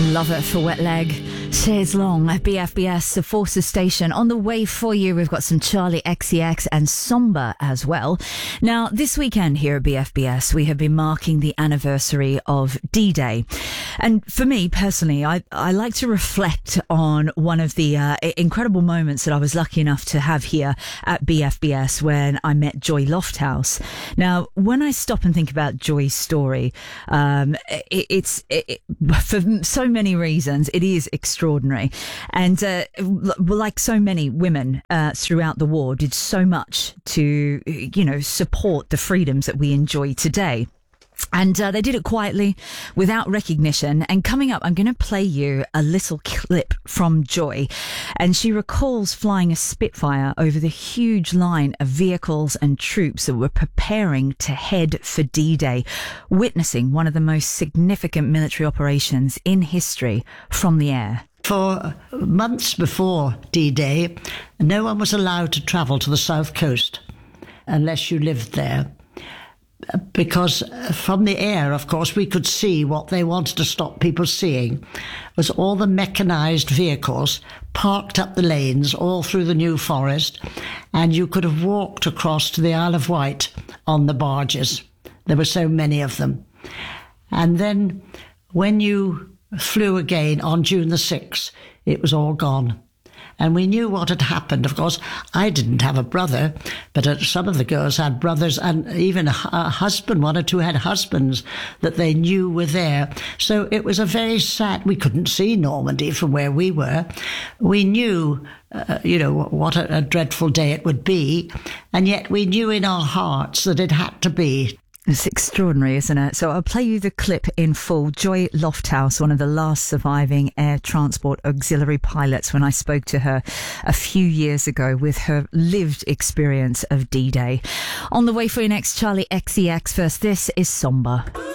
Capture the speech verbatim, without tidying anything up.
Love it for Wet Leg. Cheers long at B F B S, the Forces Station. On the way for you, we've got some Charlie X C X and Somber as well. Now, this weekend here at B F B S, we have been marking the anniversary of D-Day. And for me, personally, I, I like to reflect on one of the uh, incredible moments that I was lucky enough to have here at B F B S when I met Joy Lofthouse. Now, when I stop and think about Joy's story, um, it, it's it, for so many reasons, it is extraordinary. And uh, like so many women uh, throughout the war, did so much to, you know, support the freedoms that we enjoy today. And uh, they did it quietly, without recognition. And coming up, I'm going to play you a little clip from Joy. And she recalls flying a Spitfire over the huge line of vehicles and troops that were preparing to head for D-Day, witnessing one of the most significant military operations in history from the air. For months before D-Day, no one was allowed to travel to the south coast unless you lived there. Because from the air, of course, we could see what they wanted to stop people seeing was all the mechanised vehicles parked up the lanes all through the New Forest, and you could have walked across to the Isle of Wight on the barges. There were so many of them. And then when you flew again on June the sixth, it was all gone. And we knew what had happened. Of course, I didn't have a brother, but uh, some of the girls had brothers, and even a, a husband, one or two had husbands that they knew were there. So it was a very sad, we couldn't see Normandy from where we were. We knew, uh, you know, what a, a dreadful day it would be, and yet we knew in our hearts that it had to be. It's extraordinary, isn't it? So I'll play you the clip in full. Joy Lofthouse, one of the last surviving air transport auxiliary pilots, when I spoke to her a few years ago with her lived experience of D-Day. On the way for your next Charlie X C X first, this is Somber.